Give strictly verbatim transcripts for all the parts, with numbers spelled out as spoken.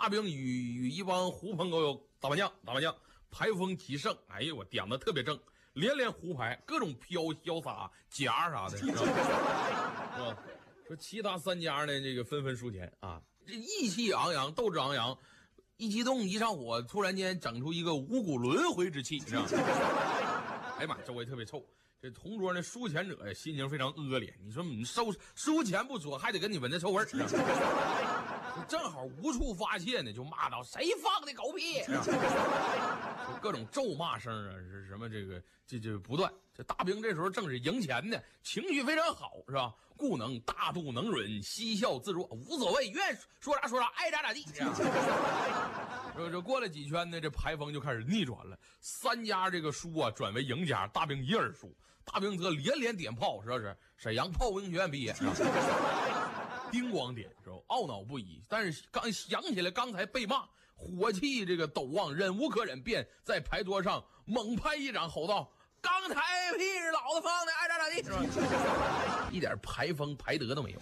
大兵与与一帮狐朋狗友打麻将，打麻将，牌风极盛。哎呦，我点的特别正，连连胡牌，各种飘潇洒夹啥的，是吧？是吧？说其他三家呢，这个纷纷输钱啊，这意气昂扬，斗志昂扬，一激动一上火，突然间整出一个五谷轮回之气，是吧？哎呀妈，周围特别臭。这同桌那输钱者心情非常恶劣，你说你收输钱不说，还得跟你闻着臭味儿，正好无处发泄呢，就骂道：“谁放的狗屁！”各种咒骂声啊，是什么这个这这不断。这大兵这时候正是赢钱呢，情绪非常好，是吧？故能大度能忍，嬉笑自若，无所谓，愿说啥说啥，爱咋咋地。这这过了几圈呢，这牌风就开始逆转了，三家这个输啊转为赢家，大兵一人输。大兵则连连点炮，说是沈阳炮兵学院毕业，叮咣点，是吧？懊恼不已。但是刚想起来刚才被骂，火气这个陡旺，忍无可忍，便在牌桌上猛拍一掌，吼道：“刚才屁是老子放的，爱咋咋地，是吧？”一点牌风牌德都没有。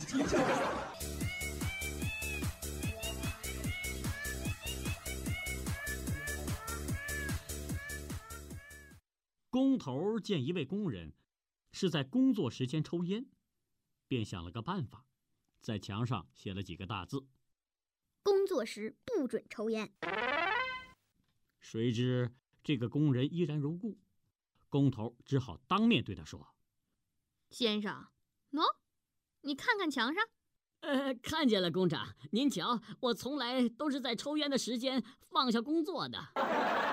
工头见一位工人是在工作时间抽烟，便想了个办法，在墙上写了几个大字： 工作时不准抽烟。 谁知这个工人依然如故，工头只好当面对他说：“ 先生，喏、no? 你看看墙上。” 呃，看见了，工长，您瞧，我从来都是在抽烟的时间放下工作的。